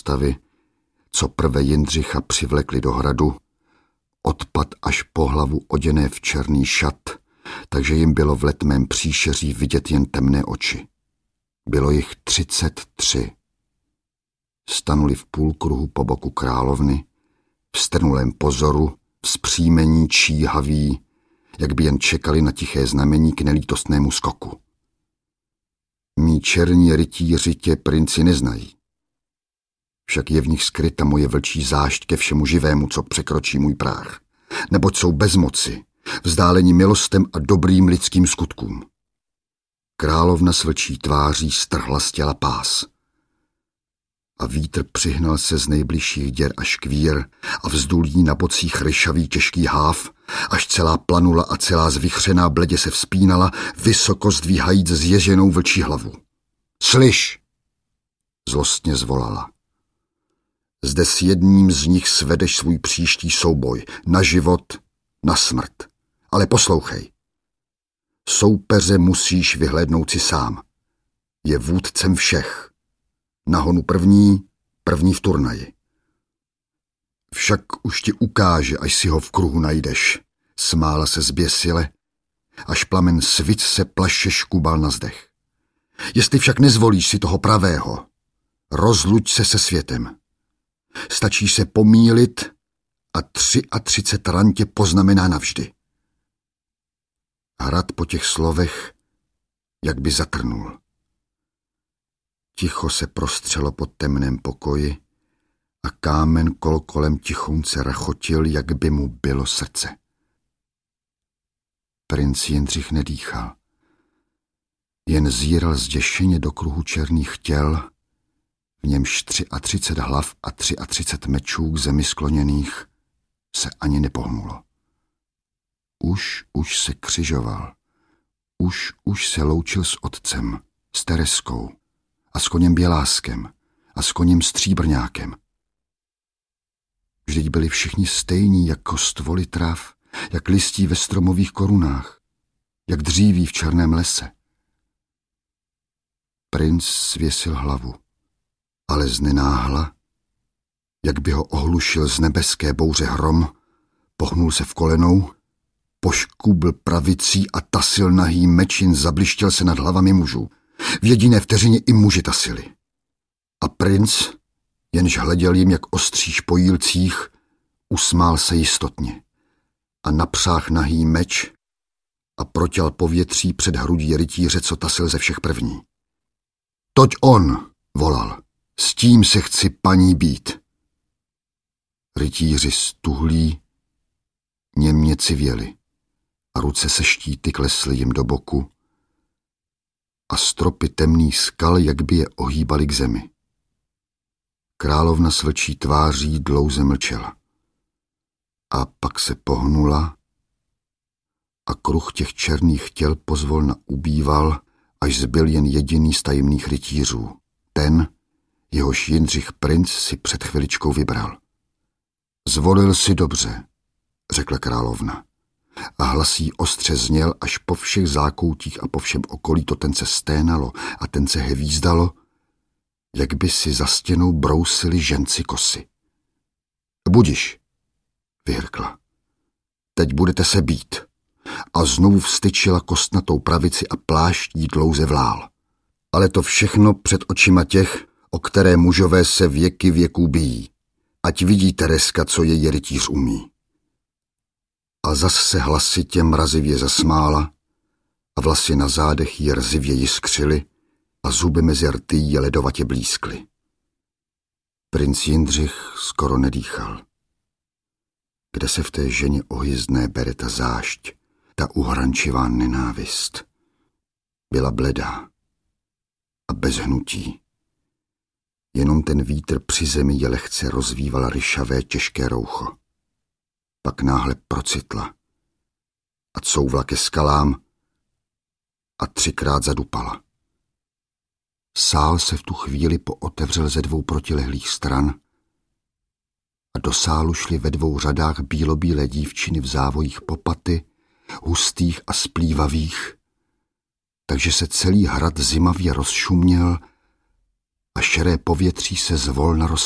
postavy, co prve Jindřicha přivlekli do hradu, odpad až po hlavu oděné v černý šat, takže jim bylo v letmém příšeří vidět jen temné oči. Bylo jich 33. Stanuli v půlkruhu po boku královny, v strnulém pozoru, vzpřímení číhaví, jak by jen čekali na tiché znamení k nelítostnému skoku. Mí černí rytíři tě, princi, neznají. Však je v nich skryta moje vlčí zášť ke všemu živému, co překročí můj práh, neboť jsou bezmoci, vzdálení milostem a dobrým lidským skutkům. Královna s vlčí tváří strhla z těla pás. A vítr přihnal se z nejbližších děr a škvír a vzdul jí na bocích ryšavý těžký háv, až celá planula a celá zvichřená bledě se vzpínala, vysoko zdvíhajíc zježenou vlčí hlavu. Slyš! Zlostně zvolala. Zde s jedním z nich svedeš svůj příští souboj, na život, na smrt. Ale poslouchej. Soupeře musíš vyhlédnout si sám. Je vůdcem všech. Na honu první v turnaji. Však už ti ukáže, až si ho v kruhu najdeš. Smála se zběsile, až plamen svic se plaše škubal na zdech. Jestli však nezvolíš si toho pravého, rozluď se se světem. Stačí se pomýlit a 33 ran tě poznamená navždy. Hrad po těch slovech jak by zatrnul. Ticho se prostřelo po temném pokoji a kámen kolem tichounce rachotil, jak by mu bylo srdce. Princ Jindřich nedýchal. Jen zíral zděšeně do kruhu černých těl, v němž 33 hlav a 33 mečů k zemi skloněných se ani nepohnulo. Už se křižoval. Už se loučil s otcem, s Tereskou a s koněm Běláskem a s koněm Stříbrňákem. Vždyť byli všichni stejní jako stvoly tráv, jak listí ve stromových korunách, jak dříví v černém lese. Princ svěsil hlavu, ale znenáhla, jak by ho ohlušil z nebeské bouře hrom, pohnul se v kolenou, poškubl pravicí a tasil nahý mečin zablištěl se nad hlavami mužů. V jediné vteřině i muži tasili. A princ, jenž hleděl jim, jak ostříž po jílcích, usmál se jistotně a napřáh nahý meč a protěl povětří před hrudí rytíře, co tasil ze všech první. Toť on, volal, s tím se chci paní být. Rytíři stuhlí, němě civěli a ruce se štíty klesly jim do boku a stropy temných skal, jak by je ohýbaly k zemi. Královna s vlčí tváří dlouze mlčela. A pak se pohnula a kruh těch černých těl pozvolna ubýval, až zbyl jen jediný z tajemných rytířů. Ten, jehož Jindřich princ si před chviličkou vybral. Zvolil si dobře, řekla královna. A hlas jí ostře zněl, až po všech zákoutích a po všem okolí to ten se sténalo a ten se hvízdalo, jak by si za stěnou brousili ženci kosy. Budiš, vyhrkla. Teď budete se být. A znovu vstyčila kostnatou pravici a plášť jí dlouze vlál. Ale to všechno před očima těch, o které mužové se věky věků bijí. Ať vidí Tereska, co její rytíř umí. A zas se hlasitě mrazivě zasmála a vlasy na zádech jí rzivě jiskřily a zuby mezi rty jí ledovatě blízkly. Princ Jindřich skoro nedýchal. Kde se v té ženě ohyzdné bere ta zášť, ta uhrančivá nenávist? Byla bledá a bez hnutí. Jenom ten vítr při zemi je lehce rozvíval ryšavé těžké roucho. Pak náhle procitla a couvla ke skalám a 3krát zadupala. Sál se v tu chvíli pootevřel ze 2 protilehlých stran a do sálu šly ve 2 řadách bílobílé dívčiny v závojích popaty, hustých a splývavých, takže se celý hrad zimavě rozšuměl a šeré povětří se zvolna